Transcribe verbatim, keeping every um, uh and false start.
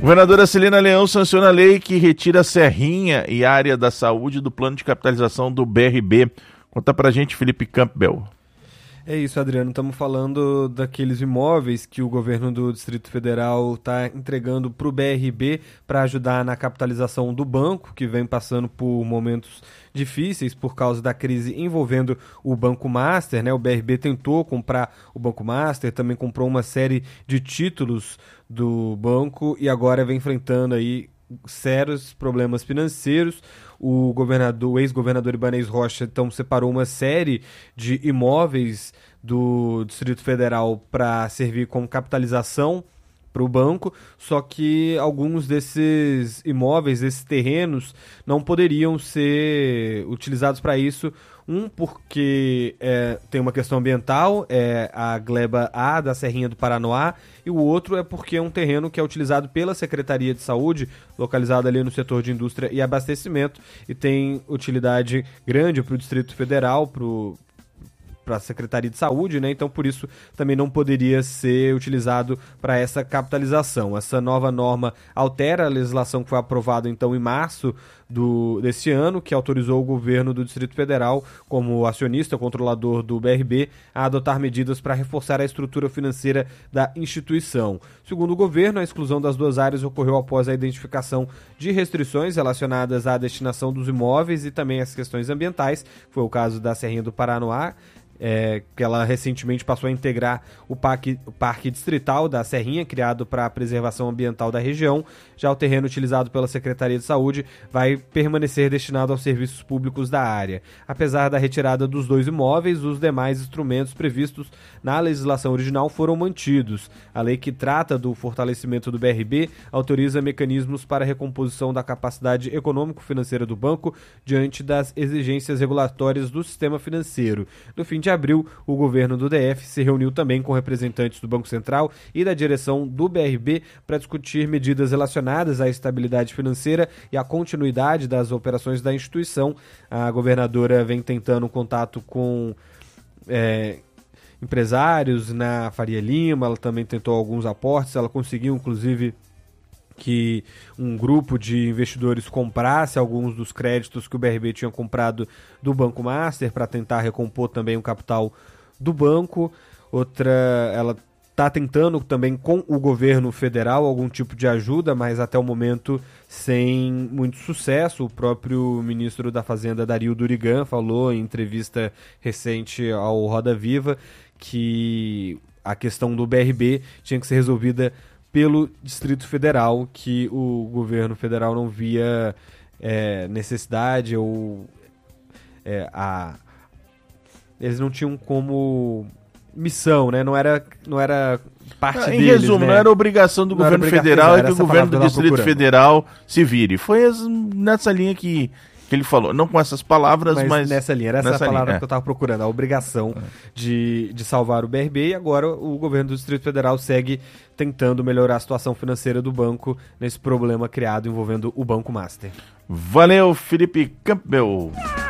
Governadora Celina Leão sanciona a lei que retira a Serrinha e a área da saúde do plano de capitalização do B R B. Conta pra gente, Felipe Campbell. É isso, Adriano. Estamos falando daqueles imóveis que o governo do Distrito Federal está entregando para o B R B para ajudar na capitalização do banco, que vem passando por momentos difíceis por causa da crise envolvendo o Banco Master, né? O B R B tentou comprar o Banco Master, também comprou uma série de títulos do banco e agora vem enfrentando aí sérios problemas financeiros. O governador, o ex-governador Ibanez Rocha, então, separou uma série de imóveis do Distrito Federal para servir como capitalização para o banco, só que alguns desses imóveis, desses terrenos, não poderiam ser utilizados para isso. Um, porque é, tem uma questão ambiental, é a gleba A da Serrinha do Paranoá, e o outro é porque é um terreno que é utilizado pela Secretaria de Saúde, localizado ali no setor de indústria e abastecimento, e tem utilidade grande para o Distrito Federal, para para a Secretaria de Saúde, né? Então por isso também não poderia ser utilizado para essa capitalização. Essa nova norma altera a legislação que foi aprovada então em março do, desse ano, que autorizou o governo do Distrito Federal, como acionista controlador do B R B, a adotar medidas para reforçar a estrutura financeira da instituição. Segundo o governo, a exclusão das duas áreas ocorreu após a identificação de restrições relacionadas à destinação dos imóveis e também às questões ambientais, foi o caso da Serrinha do Paranoá, É, que ela recentemente passou a integrar o parque, o parque distrital da Serrinha, criado para a preservação ambiental da região. Já o terreno utilizado pela Secretaria de Saúde vai permanecer destinado aos serviços públicos da área. Apesar da retirada dos dois imóveis, os demais instrumentos previstos na legislação original foram mantidos. A lei que trata do fortalecimento do B R B autoriza mecanismos para a recomposição da capacidade econômico-financeira do banco diante das exigências regulatórias do sistema financeiro. No fim de abril, o governo do D F se reuniu também com representantes do Banco Central e da direção do B R B para discutir medidas relacionadas à estabilidade financeira e à continuidade das operações da instituição. A governadora vem tentando contato com é, empresários na Faria Lima, ela também tentou alguns aportes, ela conseguiu inclusive que um grupo de investidores comprasse alguns dos créditos que o B R B tinha comprado do Banco Master para tentar recompor também o capital do banco. Outra, ela está tentando também com o governo federal algum tipo de ajuda, mas até o momento sem muito sucesso. O próprio ministro da Fazenda, Dario Durigan, falou em entrevista recente ao Roda Viva que a questão do B R B tinha que ser resolvida pelo Distrito Federal, que o governo federal não via é, necessidade ou é, a... eles não tinham como missão, né? Não era, não era parte ah, deles, em resumo, né? Não era obrigação do não governo obrigação, federal e que o governo do Distrito procurando. Federal se vire. Foi as, nessa linha que, que ele falou. Não com essas palavras, mas... mas nessa linha. Era essa nessa palavra linha, que eu estava procurando. A obrigação é. de, de salvar o B R B, e agora o governo do Distrito Federal segue tentando melhorar a situação financeira do banco nesse problema criado envolvendo o Banco Master. Valeu, Felipe Campbell.